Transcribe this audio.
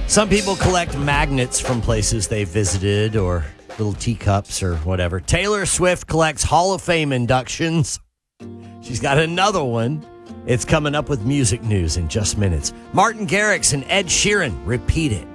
Some people collect magnets from places they visited or little teacups or whatever. Taylor Swift collects Hall of Fame inductions. She's got another one. It's coming up with music news in just minutes. Martin Garrix and Ed Sheeran repeat it.